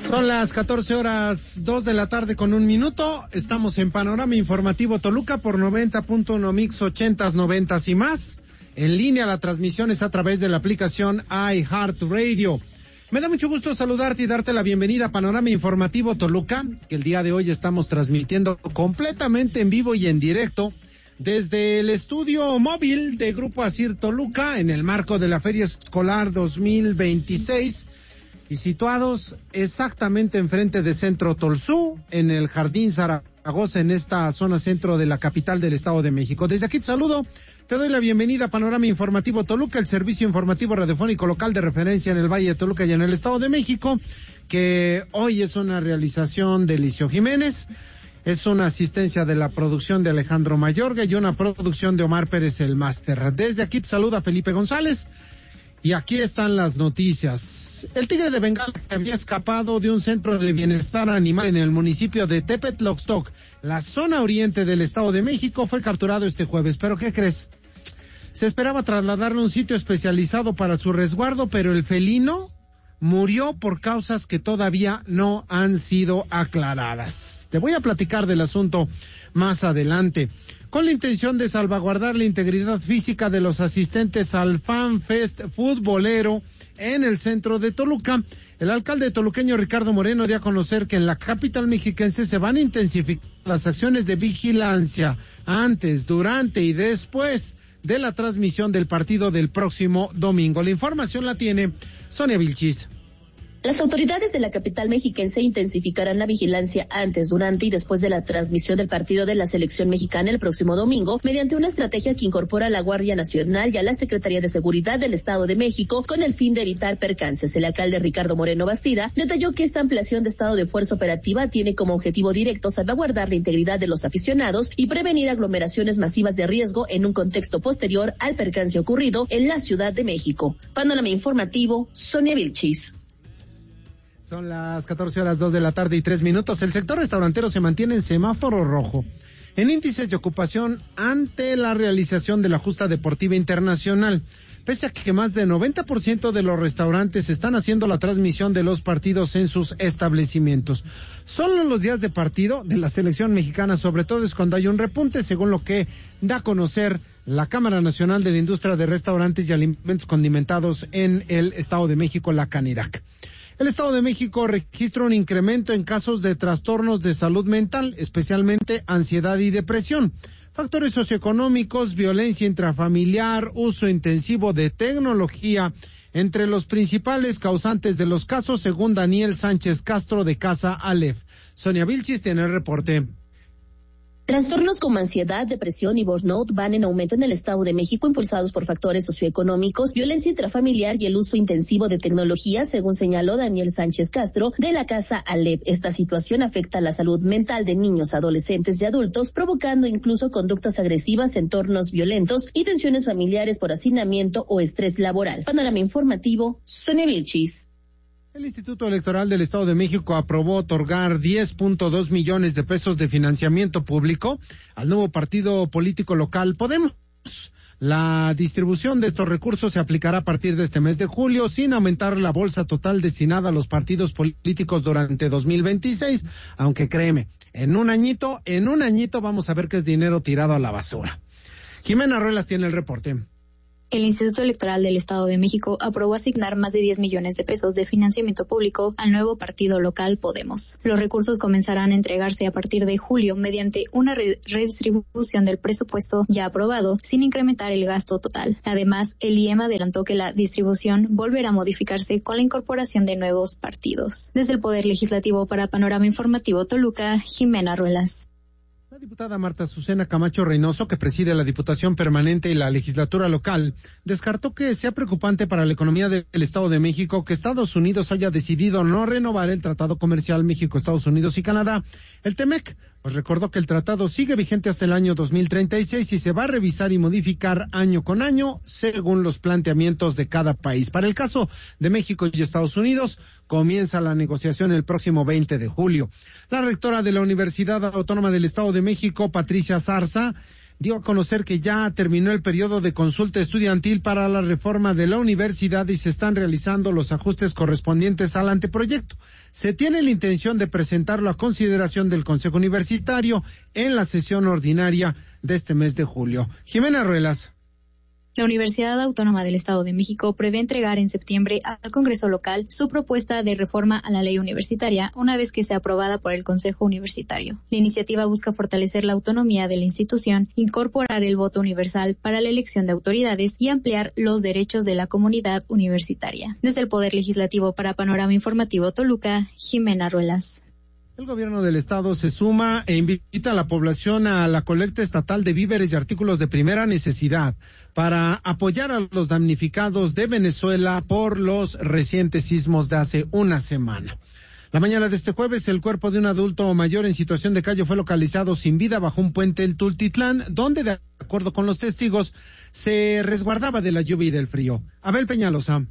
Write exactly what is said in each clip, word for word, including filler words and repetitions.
Son las catorce horas dos de la tarde con un minuto. Estamos en Panorama Informativo Toluca por noventa punto uno Mix ochentas, noventas y más. En línea la transmisión es a través de la aplicación iHeartRadio. Me da mucho gusto saludarte y darte la bienvenida a Panorama Informativo Toluca, que el día de hoy estamos transmitiendo completamente en vivo y en directo desde el estudio móvil de Grupo Asir Toluca en el marco de la Feria Escolar dos mil veintiséis. Y situados exactamente enfrente de Centro Tolsú, en el Jardín Zaragoza, en esta zona centro de la capital del Estado de México. Desde aquí te saludo, te doy la bienvenida a Panorama Informativo Toluca, el servicio informativo radiofónico local de referencia en el Valle de Toluca y en el Estado de México, que hoy es una realización de Licio Jiménez, es una asistencia de la producción de Alejandro Mayorga y una producción de Omar Pérez el Máster. Desde aquí te saluda Felipe González. Y aquí están las noticias. El tigre de Bengala que había escapado de un centro de bienestar animal en el municipio de Tepetloxtoc, la zona oriente del Estado de México, fue capturado este jueves. ¿Pero qué crees? Se esperaba trasladarlo a un sitio especializado para su resguardo, pero el felino murió por causas que todavía no han sido aclaradas. Te voy a platicar del asunto más adelante. Con la intención de salvaguardar la integridad física de los asistentes al Fan Fest futbolero en el centro de Toluca, el alcalde toluqueño Ricardo Moreno dio a conocer que en la capital mexiquense se van a intensificar las acciones de vigilancia antes, durante y después de la transmisión del partido del próximo domingo. La información la tiene Sonia Vilchis. Las autoridades de la capital mexiquense intensificarán la vigilancia antes, durante y después de la transmisión del partido de la selección mexicana el próximo domingo, mediante una estrategia que incorpora a la Guardia Nacional y a la Secretaría de Seguridad del Estado de México con el fin de evitar percances. El alcalde Ricardo Moreno Bastida detalló que esta ampliación de estado de fuerza operativa tiene como objetivo directo salvaguardar la integridad de los aficionados y prevenir aglomeraciones masivas de riesgo en un contexto posterior al percance ocurrido en la Ciudad de México. Panorama Informativo, Sonia Vilchis. Son las catorce horas dos de la tarde y tres minutos. El sector restaurantero se mantiene en semáforo rojo en índices de ocupación ante la realización de la justa deportiva internacional, pese a que más del noventa por ciento de los restaurantes están haciendo la transmisión de los partidos en sus establecimientos. Solo en los días de partido de la selección mexicana, sobre todo, es cuando hay un repunte, según lo que da a conocer la Cámara Nacional de la Industria de Restaurantes y Alimentos Condimentados en el Estado de México, la CANIRAC. El Estado de México registra un incremento en casos de trastornos de salud mental, especialmente ansiedad y depresión. Factores socioeconómicos, violencia intrafamiliar, uso intensivo de tecnología, entre los principales causantes de los casos, según Daniel Sánchez Castro de Casa Aleph. Sonia Vilchis tiene el reporte. Trastornos como ansiedad, depresión y burnout van en aumento en el Estado de México, impulsados por factores socioeconómicos, violencia intrafamiliar y el uso intensivo de tecnología, según señaló Daniel Sánchez Castro de la Casa Aleph. Esta situación afecta la salud mental de niños, adolescentes y adultos, provocando incluso conductas agresivas, entornos violentos y tensiones familiares por hacinamiento o estrés laboral. Panorama Informativo, Sonia Vilchis. El Instituto Electoral del Estado de México aprobó otorgar diez punto dos millones de pesos de financiamiento público al nuevo partido político local Podemos. La distribución de estos recursos se aplicará a partir de este mes de julio, sin aumentar la bolsa total destinada a los partidos políticos durante dos mil veintiséis, aunque créeme, en un añito, en un añito vamos a ver que es dinero tirado a la basura. Jimena Ruelas tiene el reporte. El Instituto Electoral del Estado de México aprobó asignar más de diez millones de pesos de financiamiento público al nuevo partido local Podemos. Los recursos comenzarán a entregarse a partir de julio mediante una re- redistribución del presupuesto ya aprobado, sin incrementar el gasto total. Además, el I E M adelantó que la distribución volverá a modificarse con la incorporación de nuevos partidos. Desde el Poder Legislativo para Panorama Informativo Toluca, Jimena Ruelas. La diputada Marta Azucena Camacho Reynoso, que preside la Diputación Permanente y la Legislatura Local, descartó que sea preocupante para la economía del Estado de México que Estados Unidos haya decidido no renovar el Tratado Comercial México, Estados Unidos y Canadá, el TEMEC, pues recordó que el tratado sigue vigente hasta el año dos mil treinta y seis y se va a revisar y modificar año con año según los planteamientos de cada país. Para el caso de México y Estados Unidos, comienza la negociación el próximo veinte de julio. La rectora de la Universidad Autónoma del Estado de México, Patricia Zarza, dio a conocer que ya terminó el periodo de consulta estudiantil para la reforma de la universidad y se están realizando los ajustes correspondientes al anteproyecto. Se tiene la intención de presentarlo a consideración del Consejo Universitario en la sesión ordinaria de este mes de julio. Jimena Ruelas. La Universidad Autónoma del Estado de México prevé entregar en septiembre al Congreso local su propuesta de reforma a la ley universitaria una vez que sea aprobada por el Consejo Universitario. La iniciativa busca fortalecer la autonomía de la institución, incorporar el voto universal para la elección de autoridades y ampliar los derechos de la comunidad universitaria. Desde el Poder Legislativo para Panorama Informativo Toluca, Jimena Ruelas. El gobierno del estado se suma e invita a la población a la colecta estatal de víveres y artículos de primera necesidad para apoyar a los damnificados de Venezuela por los recientes sismos de hace una semana. La mañana de este jueves, el cuerpo de un adulto mayor en situación de calle fue localizado sin vida bajo un puente en Tultitlán, donde, de acuerdo con los testigos, se resguardaba de la lluvia y del frío. Abel Peñalosa.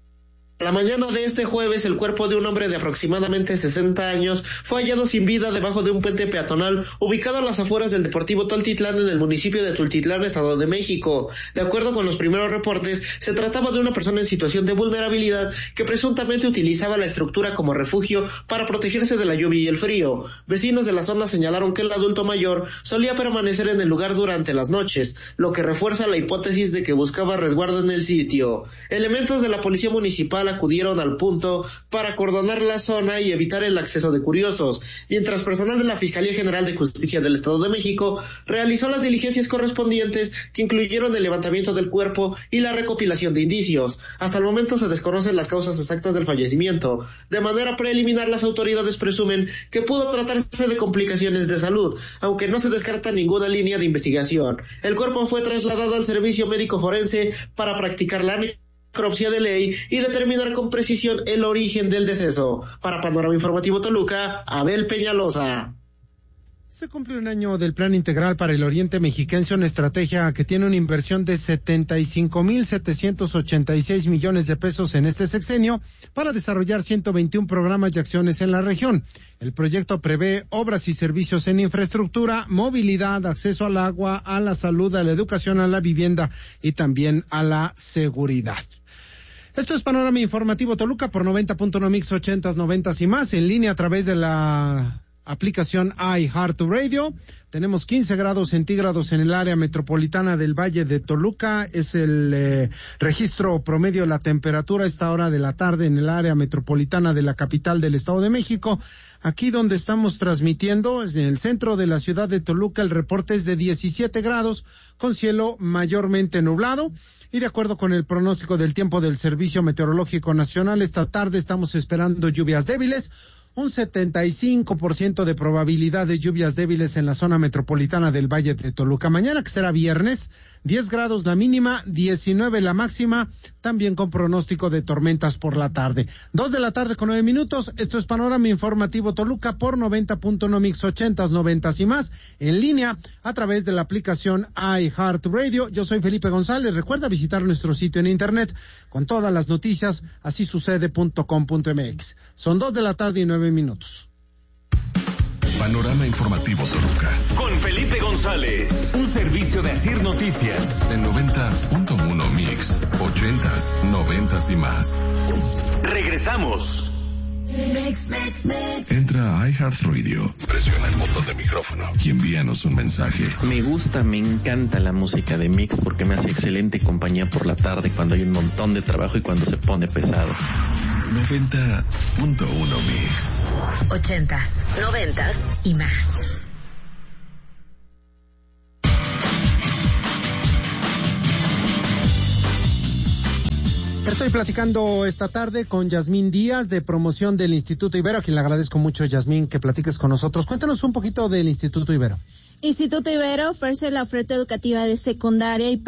La mañana de este jueves, el cuerpo de un hombre de aproximadamente sesenta años fue hallado sin vida debajo de un puente peatonal ubicado a las afueras del Deportivo Tultitlán en el municipio de Tultitlán, Estado de México. De acuerdo con los primeros reportes, se trataba de una persona en situación de vulnerabilidad que presuntamente utilizaba la estructura como refugio para protegerse de la lluvia y el frío. Vecinos de la zona señalaron que el adulto mayor solía permanecer en el lugar durante las noches, lo que refuerza la hipótesis de que buscaba resguardo en el sitio. Elementos de la policía municipal acudieron al punto para acordonar la zona y evitar el acceso de curiosos, mientras personal de la Fiscalía General de Justicia del Estado de México realizó las diligencias correspondientes que incluyeron el levantamiento del cuerpo y la recopilación de indicios. Hasta el momento se desconocen las causas exactas del fallecimiento. De manera preliminar, las autoridades presumen que pudo tratarse de complicaciones de salud, aunque no se descarta ninguna línea de investigación. El cuerpo fue trasladado al servicio médico forense para practicar la necropsia de ley y determinar con precisión el origen del deceso. Para Panorama Informativo Toluca, Abel Peñalosa. Se cumple un año del Plan Integral para el Oriente Mexiquense, una estrategia que tiene una inversión de setenta y cinco mil setecientos ochenta y seis millones de pesos en este sexenio para desarrollar ciento veintiún programas y acciones en la región. El proyecto prevé obras y servicios en infraestructura, movilidad, acceso al agua, a la salud, a la educación, a la vivienda y también a la seguridad. Esto es Panorama Informativo Toluca por noventa punto uno Mix ochentas, noventas y más, en línea a través de la aplicación iHeartRadio. Tenemos quince grados centígrados en el área metropolitana del Valle de Toluca. Es el eh, registro promedio de la temperatura a esta hora de la tarde en el área metropolitana de la capital del Estado de México. Aquí donde estamos transmitiendo, en el centro de la ciudad de Toluca, el reporte es de diecisiete grados con cielo mayormente nublado. Y de acuerdo con el pronóstico del tiempo del Servicio Meteorológico Nacional, esta tarde estamos esperando lluvias débiles, un setenta y cinco por ciento de probabilidad de lluvias débiles en la zona metropolitana del Valle de Toluca. Mañana, que será viernes, diez grados la mínima, diecinueve la máxima, también con pronóstico de tormentas por la tarde. Dos de la tarde con nueve minutos, esto es Panorama Informativo Toluca por noventa punto uno Mix ochentas, noventas y más, en línea a través de la aplicación iHeartRadio. Yo soy Felipe González. Recuerda visitar nuestro sitio en internet con todas las noticias, así sucede punto com punto mx. Son dos de la tarde y nueve minutos. Panorama Informativo Toluca. Con Felipe González. Un servicio de Asir Noticias. En noventa punto uno Mix, ochentas, noventas y más. Regresamos. Entra a iHeartRadio, presiona el botón de micrófono y envíanos un mensaje. Me gusta, me encanta la música de Mix porque me hace excelente compañía por la tarde cuando hay un montón de trabajo y cuando se pone pesado. noventa punto uno Mix. Ochentas, noventas y más. Estoy platicando esta tarde con Yasmín Díaz de promoción del Instituto Ibero, a quien le agradezco mucho, Yasmín, que platiques con nosotros. Cuéntanos un poquito del Instituto Ibero. Instituto Ibero ofrece la oferta educativa de secundaria y prep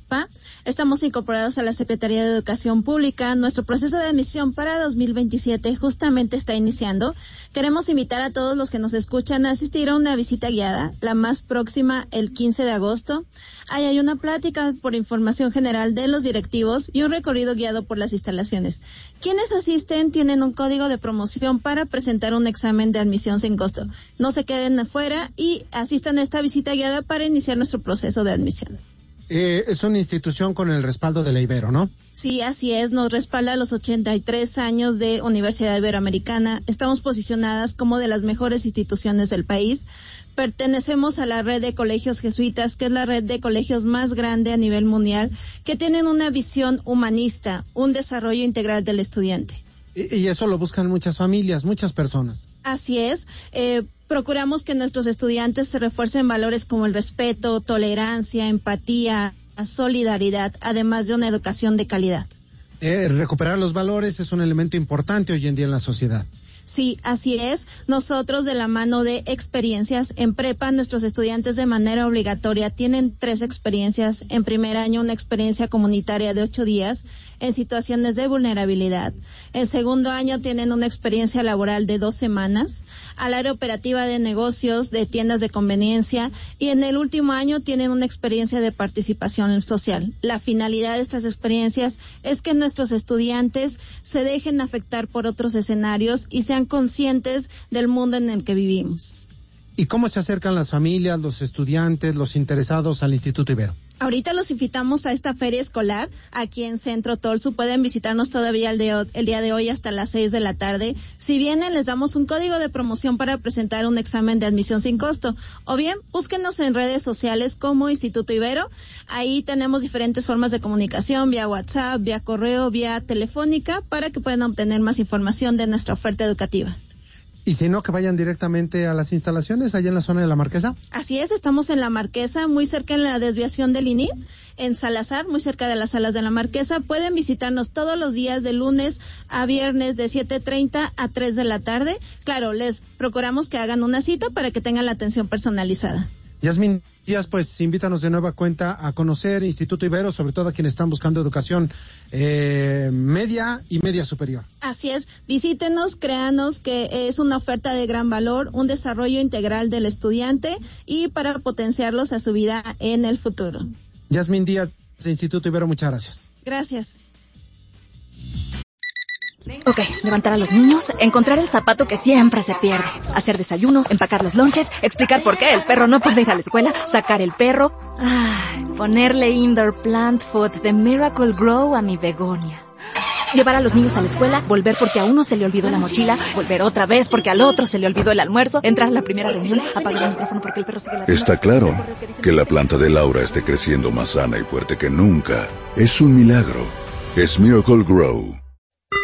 prepa. Estamos incorporados a la Secretaría de Educación Pública. Nuestro proceso de admisión para dos mil veintisiete justamente está iniciando. Queremos invitar a todos los que nos escuchan a asistir a una visita guiada, la más próxima el quince de agosto. Ahí hay una plática por información general de los directivos y un recorrido guiado por las instalaciones. Quienes asisten tienen un código de promoción para presentar un examen de admisión sin costo. No se queden afuera y asistan a esta visita guiada para iniciar nuestro proceso de admisión. Eh, es una institución con el respaldo de la Ibero, ¿no? Sí, así es, nos respalda los ochenta y tres años de Universidad Iberoamericana. Estamos posicionadas como de las mejores instituciones del país. Pertenecemos a la red de colegios jesuitas, que es la red de colegios más grande a nivel mundial, que tienen una visión humanista, un desarrollo integral del estudiante. Y, y eso lo buscan muchas familias, muchas personas. Así es, eh, procuramos que nuestros estudiantes se refuercen valores como el respeto, tolerancia, empatía, solidaridad, además de una educación de calidad. Eh, recuperar los valores es un elemento importante hoy en día en la sociedad. Sí, así es. Nosotros, de la mano de experiencias en prepa, nuestros estudiantes de manera obligatoria tienen tres experiencias. En primer año, una experiencia comunitaria de ocho días en situaciones de vulnerabilidad. En segundo año, tienen una experiencia laboral de dos semanas, al área operativa de negocios, de tiendas de conveniencia, y en el último año tienen una experiencia de participación social. La finalidad de estas experiencias es que nuestros estudiantes se dejen afectar por otros escenarios y sean conscientes del mundo en el que vivimos. ¿Y cómo se acercan las familias, los estudiantes, los interesados al Instituto Ibero? Ahorita los invitamos a esta feria escolar aquí en Centro Tolsu. Pueden visitarnos todavía el, de, el día de hoy hasta las seis de la tarde. Si vienen, les damos un código de promoción para presentar un examen de admisión sin costo. O bien, búsquenos en redes sociales como Instituto Ibero. Ahí tenemos diferentes formas de comunicación, vía WhatsApp, vía correo, vía telefónica, para que puedan obtener más información de nuestra oferta educativa. Y si no, que vayan directamente a las instalaciones allá en la zona de la Marquesa. Así es, estamos en la Marquesa, muy cerca en la desviación del I N I, en Salazar, muy cerca de las salas de la Marquesa. Pueden visitarnos todos los días de lunes a viernes de siete treinta a tres de la tarde. Claro, les procuramos que hagan una cita para que tengan la atención personalizada. Yasmín Díaz, pues invítanos de nueva cuenta a conocer Instituto Ibero, sobre todo a quienes están buscando educación eh, media y media superior. Así es, visítenos, créanos que es una oferta de gran valor, un desarrollo integral del estudiante y para potenciarlos a su vida en el futuro. Yasmín Díaz, de Instituto Ibero, muchas gracias. Gracias. Ok, levantar a los niños, encontrar el zapato que siempre se pierde, hacer desayuno, empacar los lonches, explicar por qué el perro no puede ir a la escuela, sacar el perro, ay, ponerle indoor plant food de Miracle Grow a mi begonia. Llevar a los niños a la escuela, volver porque a uno se le olvidó la mochila, volver otra vez porque al otro se le olvidó el almuerzo, entrar a la primera reunión, apagar el micrófono porque el perro sigue la... Está claro que la planta de Laura esté creciendo más sana y fuerte que nunca. Es un milagro. Es Miracle Grow.